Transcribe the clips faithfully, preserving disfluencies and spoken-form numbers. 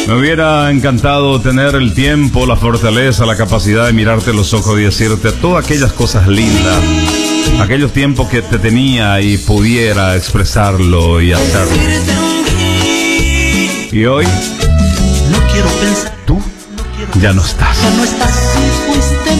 Me hubiera encantado tener el tiempo, la fortaleza, la capacidad de mirarte a los ojos y decirte todas aquellas cosas lindas, aquellos tiempos que te tenía y pudiera expresarlo y hacerlo. Y hoy, no quiero pensar, tú ya no estás. ya no estás y fuiste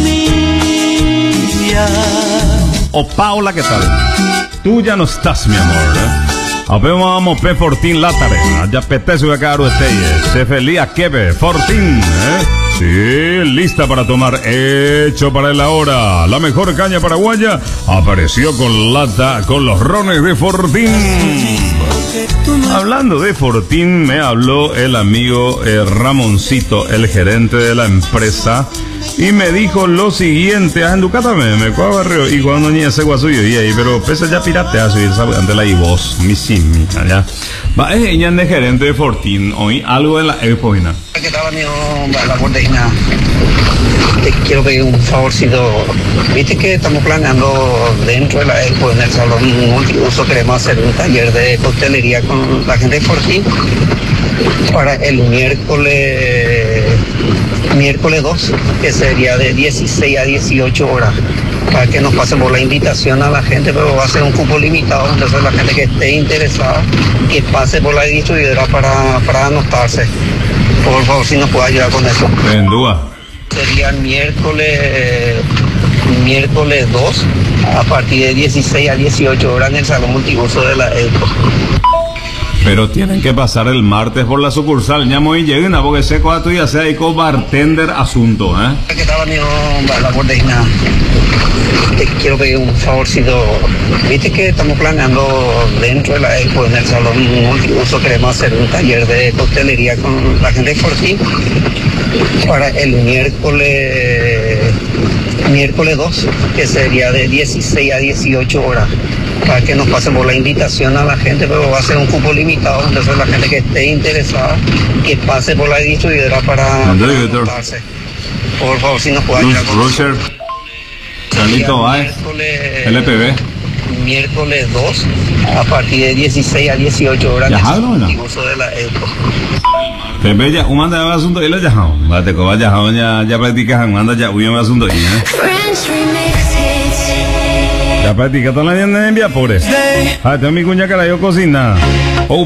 mía. O Paula, ¿qué tal? Tú ya no estás, mi amor, ¿eh? Vamos pe Fortín Látare, ya pete su caro estelle, se feliz a Kebe, Fortín, ¿eh? Sí, lista para tomar, hecho para el ahora. La mejor caña paraguaya apareció con lata, con los rones de Fortín. Hablando de Fortín, me habló el amigo eh, Ramoncito, el gerente de la empresa, y me dijo lo siguiente: ah, en Ducata me, me barrio y cuando ni ese guasuyo y ahí, pero pese ya piratea su ante la y voz, mi sim, allá. Va, es ella de gerente de Fortín, hoy algo de la época. ¿Qué tal, amigo? La Bordina. Te quiero pedir un favorcito. Viste que estamos planeando dentro de la expo, en el salón multiuso, queremos hacer un taller de coctelería con la gente de Fortín para el miércoles miércoles dos, que sería de dieciséis a dieciocho horas, para que nos pasen por la invitación a la gente, pero va a ser un cupo limitado. Entonces la gente que esté interesada, que pase por la distribuidora para, para anotarse. Por favor, si nos puede ayudar con eso. En duda. Sería el miércoles miércoles dos, a partir de dieciséis a dieciocho horas en el salón multiuso de la expo. Pero tienen que pasar el martes por la sucursal. Ya muy lleguen a porque ese cuatro ya sea con bartender asunto, ¿eh? ¿Qué tal, amigo? La Bordina. Te quiero pedir un favorcito. Viste que estamos planeando dentro de la expo, en el salón multiuso, queremos hacer un taller de coctelería con la gente de Fortín para el miércoles miércoles dos, que sería de dieciséis a dieciocho horas, para que nos pasen por la invitación a la gente, pero va a ser un cupo limitado. Entonces la gente que esté interesada, que pase por la distribuidora para anotarse. Por favor, si nos puede ayudar con Roger, Carlito Baez, L P B. Miércoles dos, a partir de dieciséis a dieciocho horas, ya en no, el uso de la expo. Te bella, un manda de asunto y lo ya no. Vate que vaya ya ya practicas, un manda ya huyo asunto y, ¿eh? Ya practica toda la gente envía por eso. Ah, tengo mi cuña que la yo cocina.